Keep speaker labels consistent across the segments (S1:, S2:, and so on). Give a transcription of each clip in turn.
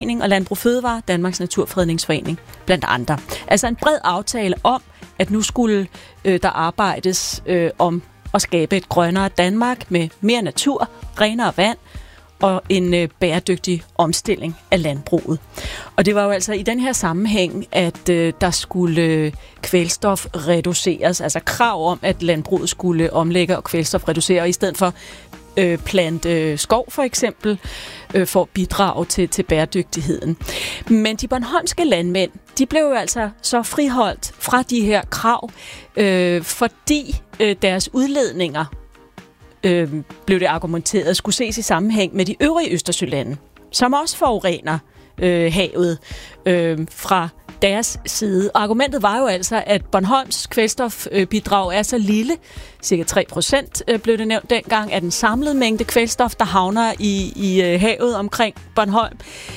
S1: Forening og Landbrug Fødevare, Danmarks Naturfredningsforening, blandt andre. Altså en bred aftale om, at nu skulle der arbejdes om at skabe et grønnere Danmark med mere natur, renere vand og en bæredygtig omstilling af landbruget. Og det var jo altså i den her sammenhæng, at der skulle kvælstof reduceres, altså krav om, at landbruget skulle omlægge og kvælstof reducere, og i stedet for plante skov for eksempel, for at bidrage til bæredygtigheden. Men de bornholmske landmænd, de blev jo altså så friholdt fra de her krav, fordi deres udledninger, blev det argumenteret, skulle ses i sammenhæng med de øvrige Østersølande, som også forurener havet fra deres side. Og argumentet var jo altså, at Bornholms kvælstofbidrag er så lille, cirka 3% blev det nævnt dengang, af den samlede mængde kvælstof, der havner i havet omkring Bornholm,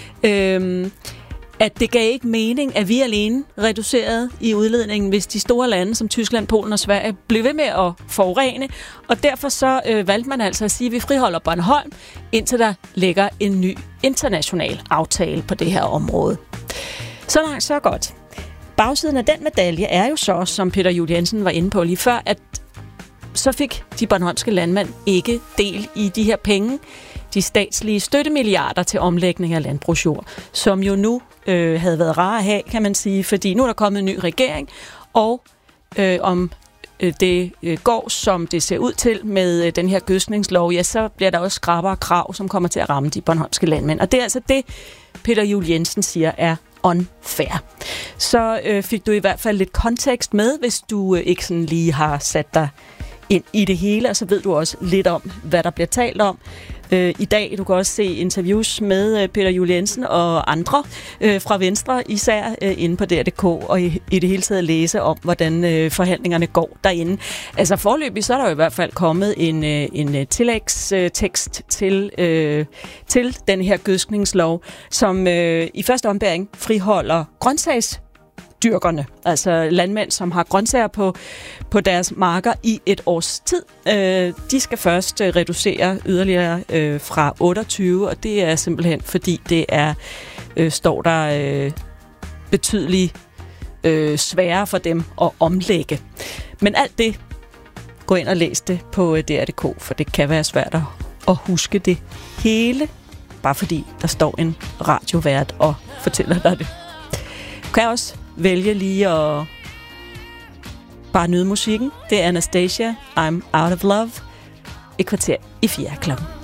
S1: at det gav ikke mening, at vi alene reducerede i udledningen, hvis de store lande som Tyskland, Polen og Sverige blev ved med at forurene. Og derfor så valgte man altså at sige, at vi friholder Bornholm, indtil der ligger en ny international aftale på det her område. Så langt, så godt. Bagsiden af den medalje er jo så, som Peter Juel-Jensen var inde på lige før, at så fik de bornholmske landmænd ikke del i de her penge, de statslige støttemilliarder til omlægning af landbrugsjord, som jo nu havde været rare at have, kan man sige, fordi nu er der kommet en ny regering, og om det går, som det ser ud til med den her gødskningslov, ja, så bliver der også skrappere krav, som kommer til at ramme de bornholmske landmænd. Og det er altså det, Peter Juel-Jensen siger er unfair. Så fik du i hvert fald lidt kontekst med, hvis du ikke sådan lige har sat dig ind i det hele, og så ved du også lidt om, hvad der bliver talt om i dag. Du kan også se interviews med Peter Juel-Jensen og andre fra Venstre, især inde på DR.dk, og i det hele taget læse om, hvordan forhandlingerne går derinde. Altså foreløbig, så er der jo i hvert fald kommet en tillægstekst til den her gødskningslov, som i første ombæring friholder grøntsagsdyrkerne, altså landmænd, som har grøntsager på deres marker i et års tid. De skal først reducere yderligere fra 28, og det er simpelthen fordi det er, står der, betydeligt sværere for dem at omlægge. Men alt det, gå ind og læs det på DR.dk, for det kan være svært at huske det hele, bare fordi der står en radiovært og fortæller dig det. Du kan også vælge lige at bare nyde musikken. Det er Anastasia, I'm Out of Love. Et kvarter i 4 klokken.